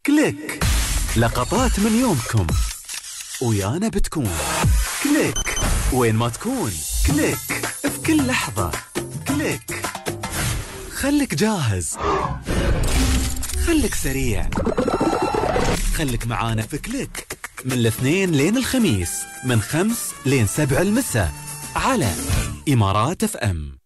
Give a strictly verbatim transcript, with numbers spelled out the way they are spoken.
كليك، لقطات من يومكم ويانا بتكون. كليك وين ما تكون، كليك في كل لحظة. كليك خليك جاهز، خليك سريع، خليك معانا في كليك من الاثنين لين الخميس من خمس لين سبع المساء على إمارات اف ام.